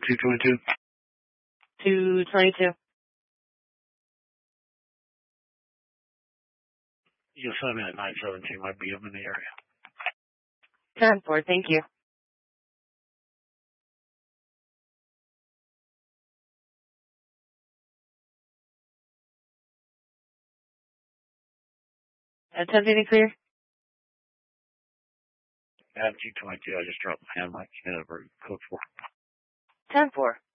222. 222. You'll send me at 917. Might be up in the area. 10-4, thank you. At 10-50 clear? At 222, I just dropped my hand mic. Code 4. 10-4.